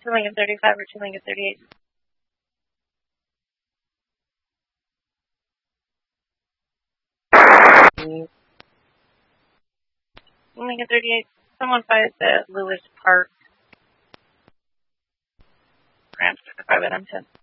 2 Lincoln 35 or 2 Lincoln 38. Lincoln 38, someone fight at Lewis Park. Grant 5 at M10.